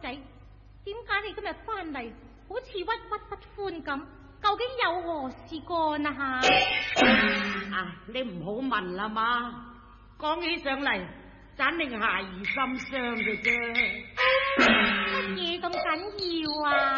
仔，點解你今日翻嚟好似鬱鬱不歡咁？究竟有何事幹啊？ 你唔好問啦嘛，講起上嚟，盞令孩兒心傷嘅啫。 乜嘢咁緊要啊？